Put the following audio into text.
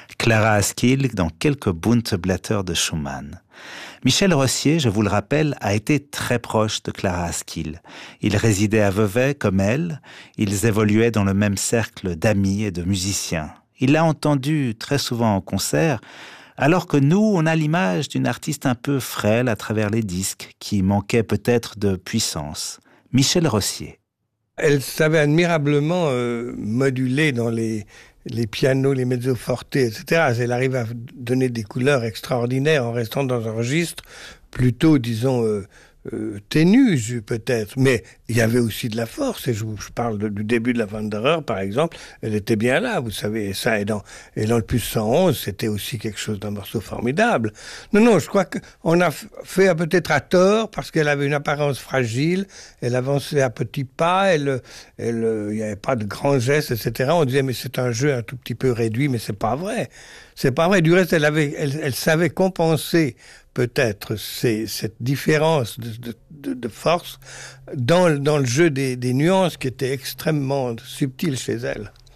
Clara Askill dans quelques Bunte-Blätter de Schumann. Michel Rossier, je vous le rappelle, a été très proche de Clara Askill. Il résidait à Vevey comme elle, ils évoluaient dans le même cercle d'amis et de musiciens. Il l'a entendue très souvent en concert, alors que nous, on a l'image d'une artiste un peu frêle à travers les disques, qui manquait peut-être de puissance. Michel Rossier. Elle savait admirablement moduler dans les pianos, les mezzoforte, etc. Elle arrive à donner des couleurs extraordinaires en restant dans un registre plutôt, disons, ténu peut-être, mais il y avait aussi de la force, et je parle du début de la Wanderer par exemple, elle était bien là, vous savez, et ça, et dans le plus 111, c'était aussi quelque chose d'un morceau formidable. Non, je crois qu'on a fait peut-être à tort, parce qu'elle avait une apparence fragile, elle avançait à petits pas, il n'y avait pas de grands gestes, etc. On disait, mais c'est un jeu un tout petit peu réduit, mais c'est pas vrai. C'est pas vrai. Du reste, elle savait compenser peut-être cette différence de force dans le jeu des nuances qui étaient extrêmement subtiles chez elle.